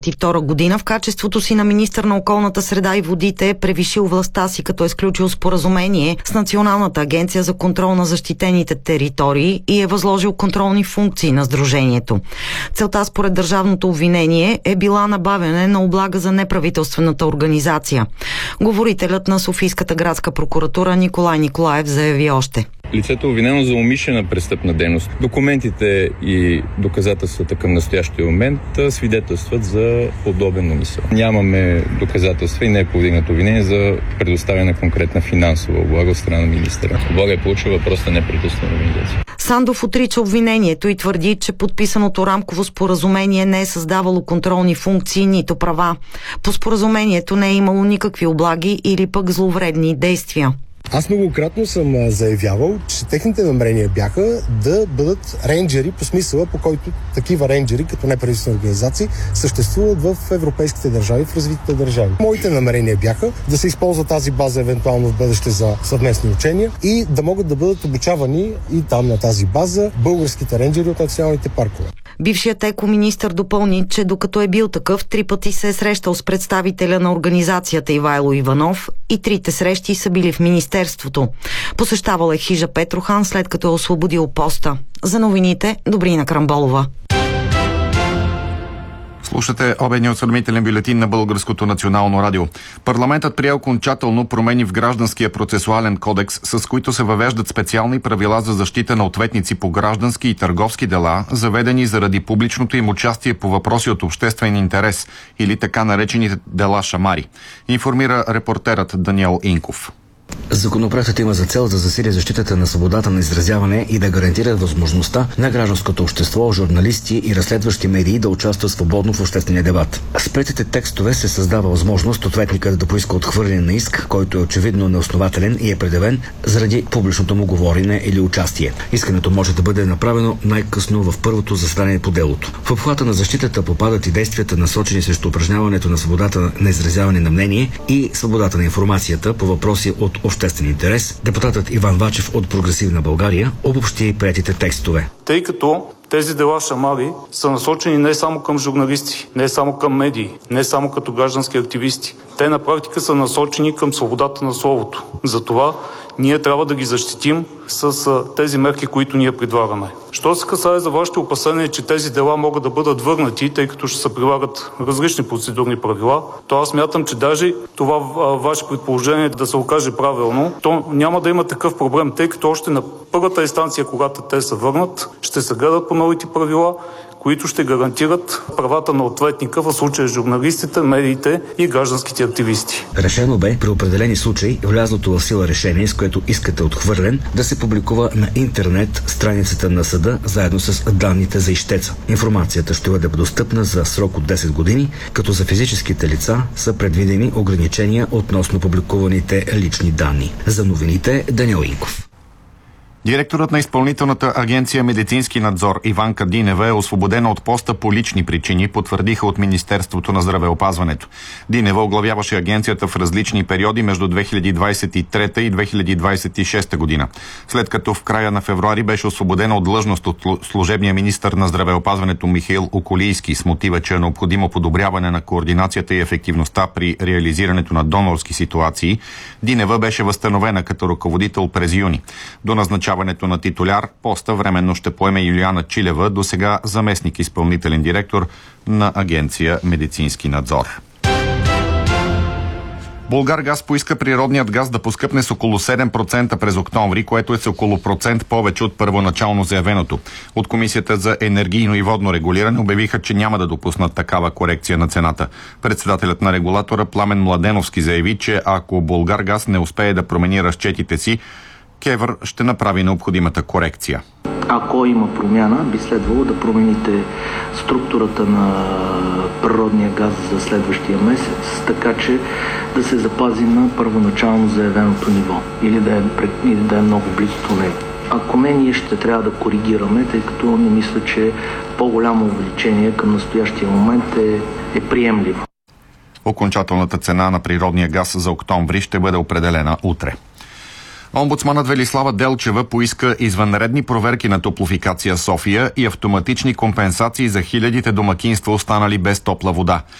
1992 година в качеството си на министър на околната среда и водите е превишил властта си, като е сключил споразумение с Националната агенция за контрол на защитените територии и е възложил контролни функции на сдружението. Целта според държавното обвинение е била набавяне на облага за неправителствената организация. Говорителят на Софийската градска прокуратура Николай Николаев заяви още: лицето е обвинено за умишлена престъпна дейност. Документите и доказателствата към настоящия момент свидетелстват за подобен умисъл. Нямаме доказателства и не е повдигнато обвинение за предоставяне на конкретна финансова облага от страна на министъра. Облага е получил въпрос на неправителствена организация. Сандов отрича обвинението и твърди, че подписаното рамково споразумение не е създавало контролни функции, нито права. По споразумението не е имало никакви облаги или пък зловредни действия. Аз многократно съм заявявал, че техните намерения бяха да бъдат рейнджери по смисъла, по който такива рейнджери, като неправителствени организации, съществуват в европейските държави, в развитите държави. Моите намерения бяха да се използва тази база евентуално в бъдеще за съвместни учения и да могат да бъдат обучавани и там на тази база българските рейнджери от националните паркове. Бившият екоминистър допълни, че докато е бил такъв, 3 пъти се е срещал с представителя на организацията Ивайло Иванов и 3-те срещи са били в министерството. Посещавал е хижа Петрохан, след като е освободил поста. За новините, Добрина Крамболова. Слушате обедния осведомителен бюлетин на Българското национално радио. Парламентът прие окончателно промени в Гражданския процесуален кодекс, с които се въвеждат специални правила за защита на ответници по граждански и търговски дела, заведени заради публичното им участие по въпроси от обществен интерес или така наречените дела шамари. Информира репортерът Даниел Инков. Законопроектът има за цел да засили защитата на свободата на изразяване и да гарантира възможността на гражданското общество, журналисти и разследващи медии да участват свободно в обществения дебат. С приетите текстове се създава възможност ответникът да поиска отхвърляне на иск, който е очевидно неоснователен и е предявен заради публичното му говорене или участие. Искането може да бъде направено най-късно в първото заседание по делото. В обхвата на защитата попадат и действията, насочени срещу упражняването на свободата на изразяване на мнение и свободата на информацията по въпроси от обществен интерес. Депутатът Иван Вачев от Прогресивна България обобщи приетите текстове. Тъй като тези дела шамари са насочени не само към журналисти, не само към медии, не само като граждански активисти. Те на практика са насочени към свободата на словото. Затова ние трябва да ги защитим с тези мерки, които ние предлагаме. Що се касае за вашите опасения, че тези дела могат да бъдат върнати, тъй като ще се прилагат различни процедурни правила, то аз смятам, че даже това ваше предположение да се окаже правилно, то няма да има такъв проблем, тъй като още на първата инстанция, когато те се върнат, ще се гледат по новите правила, които ще гарантират правата на ответника, в случая журналистите, медиите и гражданските активисти. Решено бе при определени случаи влязлото в сила решение, с което искът е отхвърлен, да се публикува на интернет страницата на съда заедно с данните за ищеца. Информацията ще бъде достъпна за срок от 10 години, като за физическите лица са предвидени ограничения относно публикуваните лични данни. За новините Даниел Инков. Директорът на Изпълнителната агенция Медицински надзор Иванка Динева е освободена от поста по лични причини, потвърдиха от Министерството на здравеопазването. Динева оглавяваше агенцията в различни периоди между 2023 и 2026 година. След като в края на февруари беше освободена от длъжност от служебния министър на здравеопазването Михаил Околийски с мотива, че е необходимо подобряване на координацията и ефективността при реализирането на донорски ситуации, Динева беше възстановена като ръководител през юни. До назначаването на титуляр поста временно ще поеме Юлиана Чилева, досега заместник изпълнителен директор на агенция Медицински надзор. Булгаргаз поиска природният газ да поскъпне с около 7% през октомври, което е с около процент повече от първоначално заявеното. От Комисията за енергийно и водно регулиране обявиха, че няма да допуснат такава корекция на цената. Председателят на регулатора Пламен Младеновски заяви, че ако Булгаргаз не успее да промени разчетите си, КЕВР ще направи необходимата корекция. Ако има промяна, би следвало да промените структурата на природния газ за следващия месец, така че да се запази на първоначално заявеното ниво или да е много близо до него. Ако не, ние ще трябва да коригираме, тъй като не мисля, че по-голямо увеличение към настоящия момент е приемливо. Окончателната цена на природния газ за октомври ще бъде определена утре. Омбудсманът Велислава Делчева поиска извънредни проверки на Топлофикация София и автоматични компенсации за хилядите домакинства, останали без топла вода.